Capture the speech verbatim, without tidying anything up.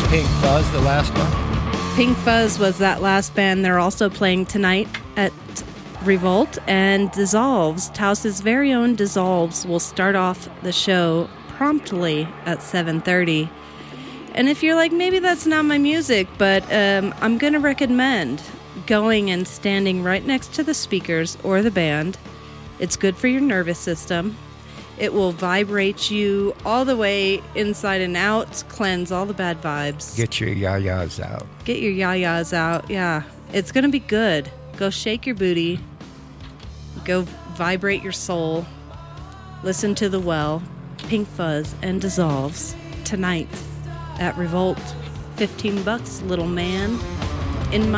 Pink Fuzz, the last one? Pink Fuzz was that last band. They're also playing tonight at Revolt, and Dissolves, Taos's very own Dissolves, will start off the show promptly at seven thirty. And if you're like, maybe that's not my music, but um, I'm going to recommend going and standing right next to the speakers or the band. It's good for your nervous system. It will vibrate you all the way inside and out, cleanse all the bad vibes. Get your yayas out. Get your yayas out, yeah. It's going to be good. Go shake your booty. Go vibrate your soul. Listen to The Well, Pink Fuzz, and Dissolves tonight at Revolt. fifteen bucks, little man. In my